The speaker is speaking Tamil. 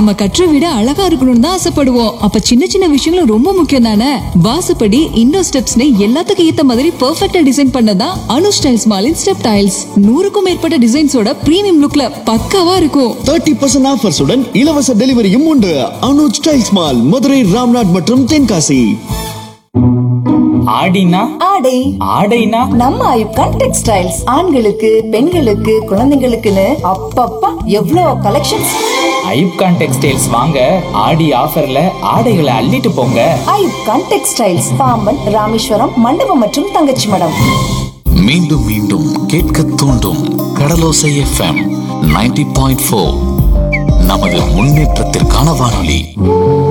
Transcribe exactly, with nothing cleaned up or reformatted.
நம்ம கற்ற விட அழகா இருக்கணும்னு தான் ஆசைப்படுவோம். அப்ப சின்ன சின்ன விஷயங்களும் ரொம்ப முக்கியம் தானே. வாசப்படி, இண்டோர் ஸ்டெப்ஸ்னு எல்லாத்துக்கும் ஏத்த மாதிரி பெர்ஃபெக்ட்டா டிசைன் பண்ணதான் அனு ஸ்டைல்ஸ் மாலின் ஸ்டெப் டைல்ஸ். நூறுக்கும் மேற்பட்ட டிசைன்ஸோட பிரீமியம் லுக்ல பக்காவா இருக்கும். தேர்ட்டி பர்சன்ட் ஆஃபர்ஸுடன் இலவச டெலிவரியும் உண்டு. அனு ஸ்டைல்ஸ் மால், மதுரை, ராம்நாட் மற்றும் தென்காசி. ஆடினா ஆடை ஆடைனா நம்ம ஐப்கான் டெக்ஸ்டைல்ஸ். ஆண்களுக்கு, பெண்களுக்கு, குழந்தைங்களுக்குன்னு அப்பப்பா எவ்வளோ கலெக்ஷன்ஸ். ஐப்கான் டெக்ஸ்டைல்ஸ் வாங்க, ஆடி ஆஃபர்ல ஆடைகளை அள்ளிட்டு போங்க. ஐப்கான் டெக்ஸ்டைல்ஸ், பாம்பன், ராமேஸ்வரம், மண்டபம் மற்றும் தங்கச்சி மடம். மீண்டும் மீண்டும் கேட்க தூண்டும் கடலோசை எஃப்எம் நைன்டி பாயிண்ட் ஃபோர். நமது முன்னேற்றத்திற்கான வானொலி.